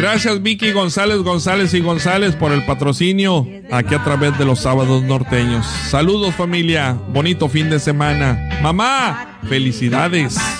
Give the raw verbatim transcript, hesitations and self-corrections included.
Gracias Vicky González, González y González por el patrocinio aquí a través de los Sábados Norteños. Saludos familia, bonito fin de semana. Mamá, felicidades.